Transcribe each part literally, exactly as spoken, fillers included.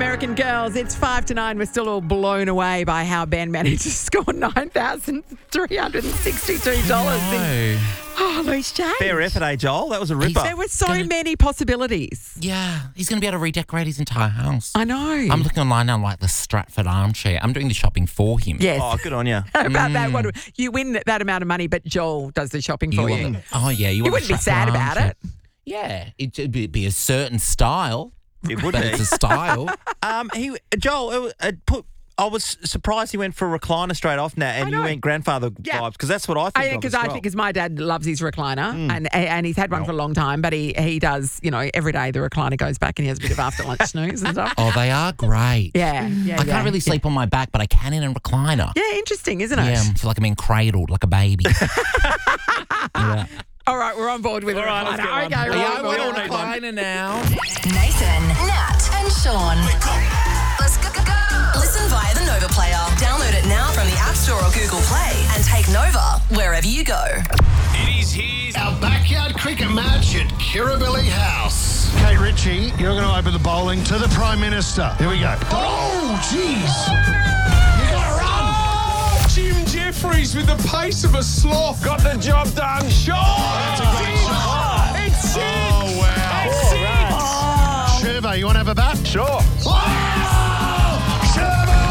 American Girls. It's five to nine. We're still all blown away by how Ben managed to score nine thousand three hundred sixty-two dollars in oh, loose change. Fair effort, eh, Joel? That was a ripper. There were so gonna- many possibilities. Yeah, he's going to be able to redecorate his entire house. I know. I'm looking online now like the Stratford armchair. I'm doing the shopping for him. Yes. Oh, good on you. How about that? What, you win that, that amount of money, but Joel does the shopping for you. want the- oh, yeah. You, You want wouldn't the be sad Stratford about armchair. it. Yeah, it'd be, be a certain style. It would But be. it's a style. Um, he Joel, it, was- it put. I was surprised he went for a recliner straight off now, and I you know. went grandfather Yeah. vibes because that's what I think. I of because as I well. think because my dad loves his recliner and and he's had one for a long time, but he he does you know every day the recliner goes back and he has a bit of after lunch snooze and stuff. Oh, they are great. Yeah, yeah, I yeah. can't really sleep on my back, but I can in a recliner. Yeah, interesting, isn't it? Yeah, I feel like I'm being cradled like a baby. yeah. All right, we're on board with All a right, recliner. let's get one. Okay, we're Yeah, on we board all with a need one. recliner now. Nathan, Nat, and Sean. Let's go, go, go. Listen via the Nova Player. Download it now from the App Store or Google Play and take Nova wherever you go. It is here. Our backyard cricket match at Kirribilli House. Kate Ritchie, you're going to open the bowling to the Prime Minister. Here we go. Oh, jeez. You got to run. Jim Jeffries with the pace of a sloth. Got the job done. Shot! That's a great shot. It's six! Oh, wow. It's six! Shervo, you want to have a bat? Sure. Oh, Shervo!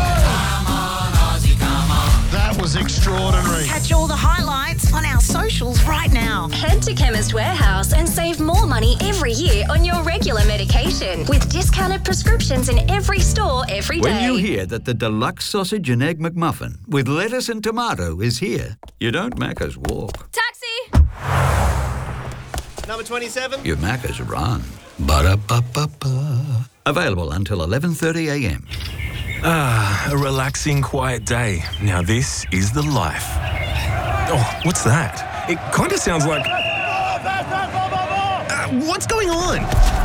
That was extraordinary. Catch all the highlights on our socials right now. Head to Chemist Warehouse and save more money every year on your regular medication with discounted prescriptions in every store every day. When you hear that the deluxe sausage and egg McMuffin with lettuce and tomato is here, you don't Macca's walk. Taxi! Number twenty-seven. You Macca's run. Ba-da-ba-ba-ba. Available until eleven thirty a m. Ah, a relaxing, quiet day. Now this is the life. Oh, what's that? It kind of sounds like... Uh, what's going on?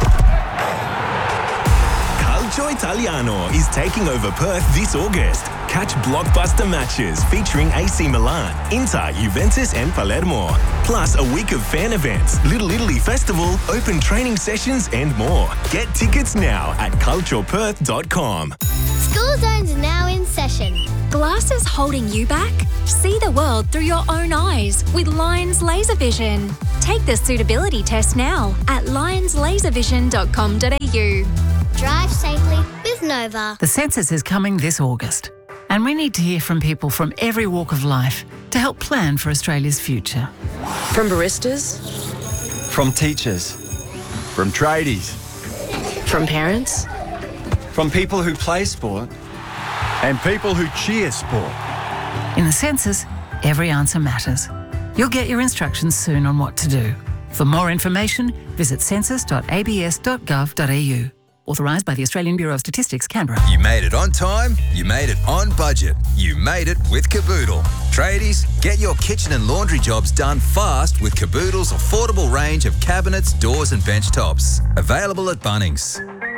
Calcio Italiano is taking over Perth this August. Catch blockbuster matches featuring A C Milan, Inter, Juventus and Palermo. Plus a week of fan events, Little Italy Festival, open training sessions and more. Get tickets now at culture perth dot com. School Zones are now in session. Glasses holding you back? See the world through your own eyes with Lions Laser Vision. Take the suitability test now at lions laser vision dot com dot a u. Drive safely with Nova. The census is coming this August, and we need to hear from people from every walk of life to help plan for Australia's future. From baristas, From teachers, from tradies, from parents, from people who play sport, and people who cheer sport. In the census, every answer matters. You'll get your instructions soon on what to do. For more information, visit census dot a b s dot gov dot a u. Authorised by the Australian Bureau of Statistics, Canberra. You made it on time, you made it on budget, you made it with Caboodle. Tradies, get your kitchen and laundry jobs done fast with Caboodle's affordable range of cabinets, doors and bench tops. Available at Bunnings.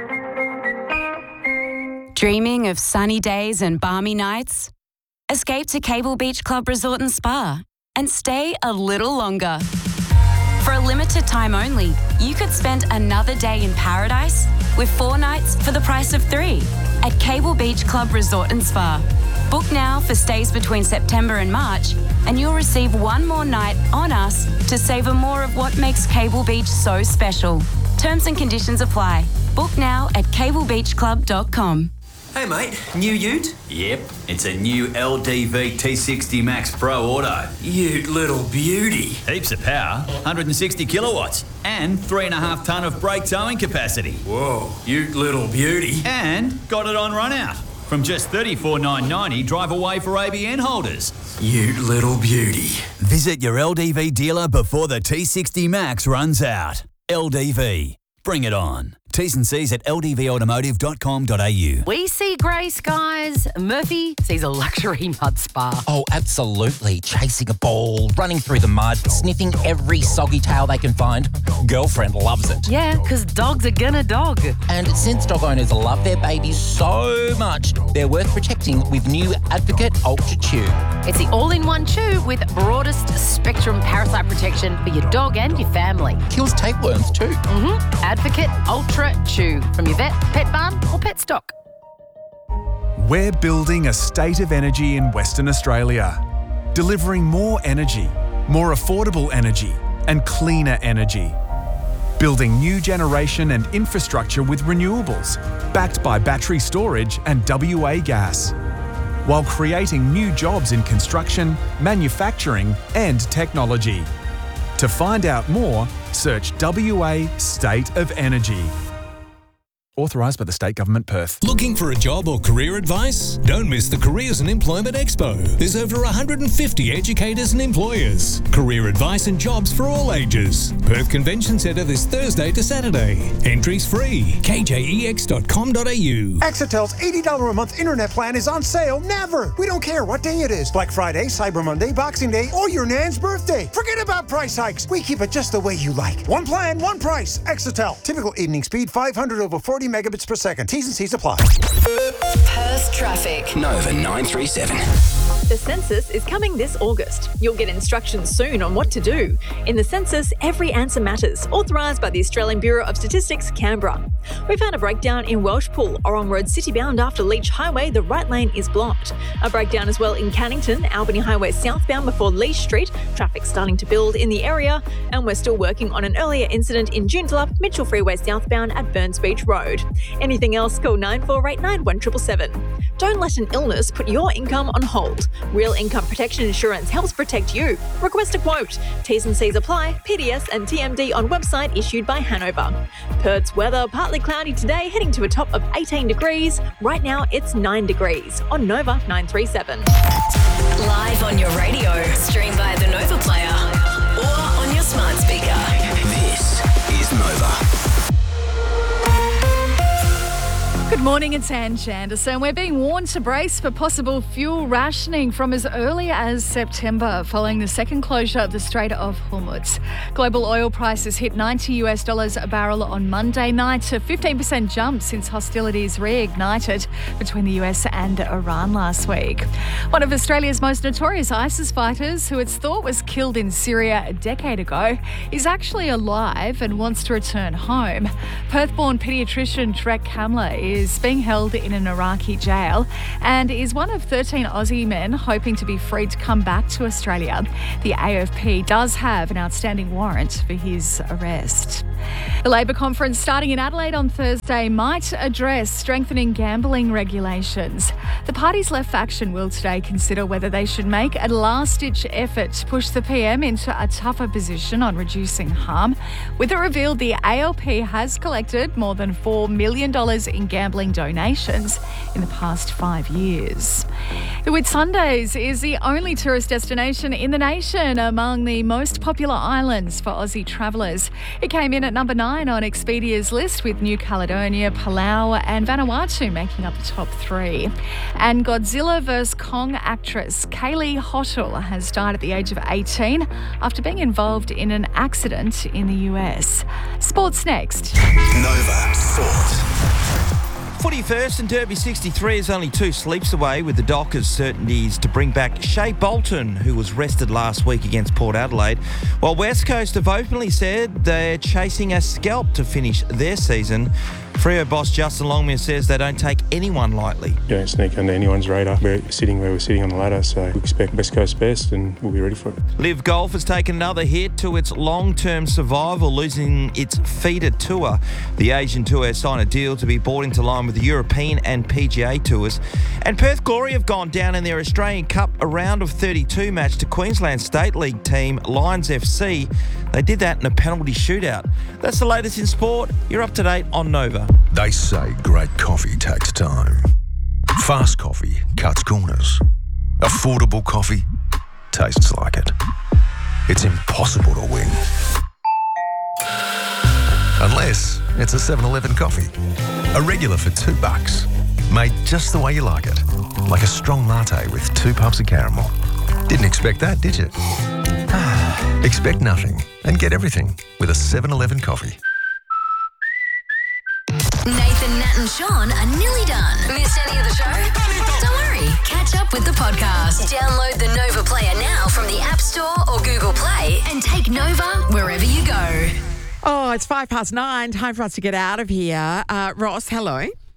Dreaming of sunny days and balmy nights? Escape to Cable Beach Club Resort and Spa and stay a little longer. For a limited time only, you could spend another day in paradise with four nights for the price of three at Cable Beach Club Resort and Spa. Book now for stays between September and March, and you'll receive one more night on us to savour more of what makes Cable Beach so special. Terms and conditions apply. Book now at cable beach club dot com. Hey mate, new ute? Yep, it's a new L D V T sixty Max Pro Auto. Ute little beauty. Heaps of power, one hundred sixty kilowatts, and three and a half tonne of brake towing capacity. Whoa, ute little beauty. And got it on run out. From just thirty-four thousand nine hundred ninety dollars drive away for A B N holders. Ute little beauty. Visit your L D V dealer before the T sixty Max runs out. L D V. Bring it on. T's and C's at l d v automotive dot com dot a u. We see grey skies. Murphy sees a luxury mud spa. Oh, absolutely. Chasing a ball, running through the mud, sniffing every soggy tail they can find. Girlfriend loves it. Yeah, because dogs are gonna dog. And since dog owners love their babies so much, they're worth protecting with new Advocate Ultra Chew. It's the all-in-one chew with broadest spectrum parasite protection for your dog and your family. Kills tapeworms too. Mm-hmm. Advocate Ultra Chew from your vet, pet barn or pet stock. We're building a state of energy in Western Australia, delivering more energy, more affordable energy, and cleaner energy. Building new generation and infrastructure with renewables, backed by battery storage and W A gas, while creating new jobs in construction, manufacturing, and technology. To find out more, search W A State of Energy. Authorised by the State Government, Perth. Looking for a job or career advice? Don't miss the Careers and Employment Expo. There's over one hundred fifty educators and employers. Career advice and jobs for all ages. Perth Convention Centre this Thursday to Saturday. Entries free. k j e x dot com dot a u. Exitel's eighty dollars a month internet plan is on sale never. We don't care what day it is. Black Friday, Cyber Monday, Boxing Day, or your nan's birthday. Forget about price hikes. We keep it just the way you like. One plan, one price. Exitel. Typical evening speed five hundred over forty megabits per second. T's and C's apply. Perth traffic. Nova nine three seven. The census is coming this August. You'll get instructions soon on what to do. In the census, every answer matters. Authorised by the Australian Bureau of Statistics, Canberra. We found a breakdown in Welshpool, Orong Road citybound after Leach Highway. The right lane is blocked. A breakdown as well in Cannington, Albany Highway southbound before Leach Street. Traffic starting to build in the area. And we're still working on an earlier incident in Joondalup, Mitchell Freeway southbound at Burns Beach Road. Anything else, call nine four eight nine, one seven seven seven. Don't let an illness put your income on hold. Real Income Protection Insurance helps protect you. Request a quote. T's and C's apply. P D S and T M D on website issued by Hanover. Perth's weather, partly cloudy today, heading to a top of eighteen degrees. Right now, it's nine degrees on Nova nine three seven. Live on your radio, stream via the Nova Player, or on your smart speaker. This is Nova. Good morning, it's Anne Janderson. We're being warned to brace for possible fuel rationing from as early as September following the second closure of the Strait of Hormuz. Global oil prices hit ninety US dollars a barrel on Monday night, a fifteen percent jump since hostilities reignited between the U S and Iran last week. One of Australia's most notorious ISIS fighters, who it's thought was killed in Syria a decade ago, is actually alive and wants to return home. Perth-born paediatrician Trek Kamler is is being held in an Iraqi jail and is one of thirteen Aussie men hoping to be free to come back to Australia. The A F P does have an outstanding warrant for his arrest. The Labor conference starting in Adelaide on Thursday might address strengthening gambling regulations. The party's left faction will today consider whether they should make a last-ditch effort to push the P M into a tougher position on reducing harm. With it revealed, the A L P has collected more than four million dollars in gambling donations in the past five years. The Whitsundays is the only tourist destination in the nation among the most popular islands for Aussie travellers. It came in at number nine on Expedia's list, with New Caledonia, Palau and Vanuatu making up the top three. And Godzilla versus Kong actress Kaylee Hottle has died at the age of eighteen after being involved in an accident in the U S. Sports next. Nova Sports. Footy first, and Derby sixty-three is only two sleeps away, with the Dockers' certainties to bring back Shea Bolton, who was rested last week against Port Adelaide, while West Coast have openly said they're chasing a scalp to finish their season. Freo boss Justin Longmuir says they don't take anyone lightly. You don't sneak under anyone's radar. We're sitting where we're sitting on the ladder, so we expect West Coast best and we'll be ready for it. Liv Golf has taken another hit to its long-term survival, losing its feeder tour. The Asian Tour signed a deal to be brought into line with the European and P G A tours. And Perth Glory have gone down in their Australian Cup a round of thirty-two match to Queensland State League team Lions F C. They did that in a penalty shootout. That's the latest in sport. You're up to date on Nova. They say great coffee takes time. Fast coffee cuts corners. Affordable coffee tastes like it. It's impossible to win. Unless it's a seven eleven coffee. A regular for two bucks. Made just the way you like it. Like a strong latte with two puffs of caramel. Didn't expect that, did you? Expect nothing and get everything with a seven eleven coffee. Nathan, Nat and Sean are nearly done. Missed any of the show? Don't worry. Catch up with the podcast. Download the Nova Player now from the App Store or Google Play and take Nova wherever you go. Oh, it's five past nine. Time for us to get out of here. Uh, Ross, hello.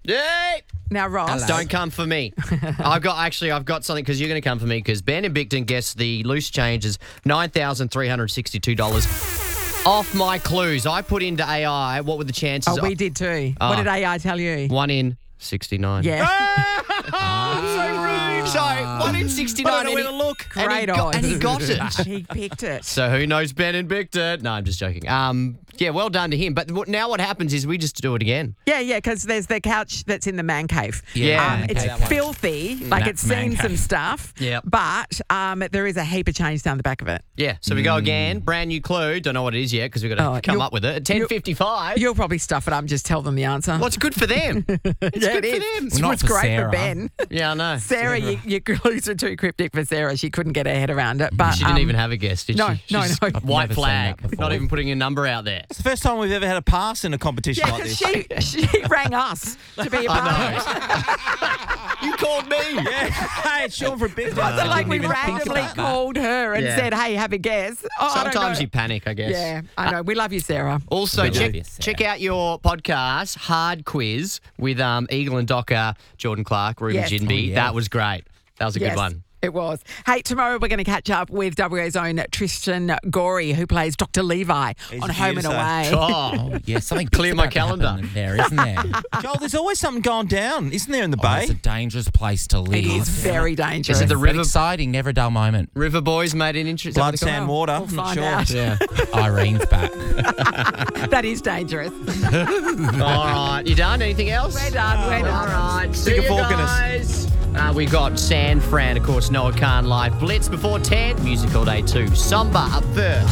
Yay! Now, Ross. Don't come for me. I've got actually, I've got something because you're going to come for me because Ben and Bicton guessed the loose change is nine thousand three hundred sixty-two dollars. Off my clues, I put into A I. What were the chances? Oh, we did too. Oh. What did A I tell you? One in sixty-nine. Yeah. Oh, so rude. So one in sixty-nine. I don't know where to look. And he, Great got, and he odds. got it. He picked it. So who knows Ben and Bicton? No, I'm just joking. Um, yeah, well done to him. But what- now what happens is we just do it again. Yeah, yeah, because there's the couch that's in the man cave. Yeah, Um, man it's cave. That one. filthy. Like, That it's seen man some cave. stuff. Yep. But um, there is a heap of change down the back of it. Yeah, so we go again. Brand new clue. Don't know what it is yet because we've got to Oh, come you'll- up with it. At ten fifty-five. You'll probably stuff it up and just tell them the answer. Well, it's good for them. It's yeah, good it for is. them. It's, it's great for Ben. Yeah, I know. Sarah, you, your clues were too cryptic for Sarah. She couldn't get her head around it. But she didn't um, even have a guess, did no, she? No, She's no, White flag. Not even putting a number out there. It's the first time we've ever had a pass in a competition Yeah, like this. she, she rang us to be a part of it. You called me. Yeah. Hey, it's Sean from Big It wasn't like we randomly called her and Yeah. said, hey, have a guess. Oh, I don't Sometimes know. you panic, I guess. Yeah, I know. We love you, Sarah. Also, We love check, you, Sarah. check out your podcast, Hard Quiz, with um, Eagle and Docker, Jordan Clark, Ruben Yes. Jinby. Oh, yeah. That was great. That was a Yes, good one. It was. Hey, tomorrow we're going to catch up with W A's own Tristan Gorey, who plays Doctor Levi He's on a Home and beauty, Away. Oh, yeah, something Clear my about to happen calendar. there, isn't there? Joel, there's always something going down, isn't there, in the Oh, bay? it's a dangerous place to live. It is very dangerous. Is it the But river? exciting, never a dull moment. River Boys made an interest. Blood, sand, water. We'll I'm not find sure. out. Yeah. Irene's back. That is dangerous. All right. You done? Anything else? We're done. We're done. All right. See Stick a you fork in us. guys. Uh, we got San Fran, of course, Noah Khan live. Blitz before ten. Music all day too. Samba up first.